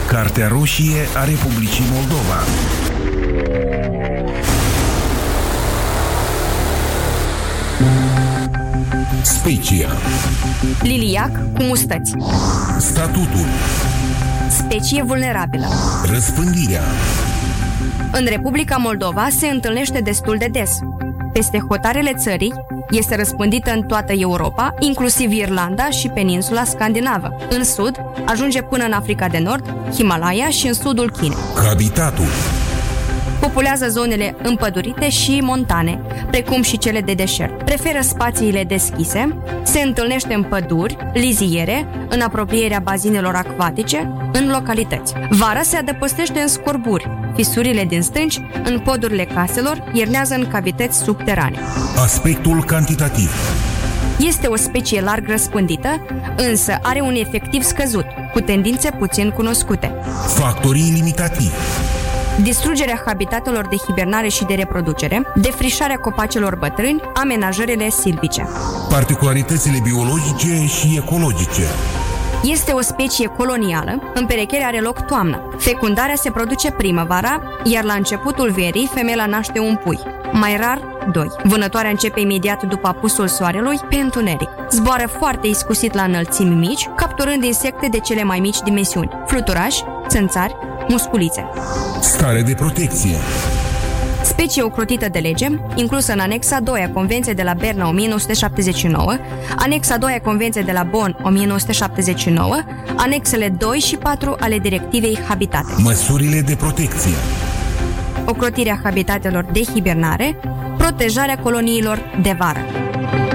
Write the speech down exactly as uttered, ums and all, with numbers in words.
Cartea roșie a Republicii Moldova. Specia. Liliac cu mustăți. Statutul. Specie vulnerabilă. Răspândirea. În Republica Moldova se întâlnește destul de des. Peste hotarele țării este răspândită în toată Europa, inclusiv Irlanda și peninsula scandinavă. În sud, ajunge până în Africa de Nord, Himalaya și în sudul Chinei. Habitatul. Populează zonele împădurite și montane, precum și cele de deșert. Preferă spațiile deschise, se întâlnește în păduri, liziere, în apropierea bazinelor acvatice, în localități. Vara se adăpostește în scorburi, fisurile din stânci, în podurile caselor, iernează în cavități subterane. Aspectul cantitativ. Este o specie larg răspândită, însă are un efectiv scăzut, cu tendințe puțin cunoscute. Factorii limitativi. Distrugerea habitatelor de hibernare și de reproducere, defrișarea copacelor bătrâni, amenajările silvice. Particularitățile biologice și ecologice. Este o specie colonială, împerecherea are loc toamna. Fecundarea se produce primăvara, iar la începutul verii femeia naște un pui, mai rar doi. Vânătoarea începe imediat după apusul soarelui pe întuneric. Zboară foarte iscusit la înălțimi mici, capturând insecte de cele mai mici dimensiuni, fluturași, țânțari, musculițe. Stare de protecție. Specie ocrotită de lege, inclusă în anexa a doua a Convenției de la Berna o mie nouă sute șaptezeci și nouă, anexa a doua a Convenției de la Bonn o mie nouă sute șaptezeci și nouă, anexele doi și patru ale Directivei Habitate. Măsurile de protecție. Ocrotirea habitatelor de hibernare, protejarea coloniilor de vară.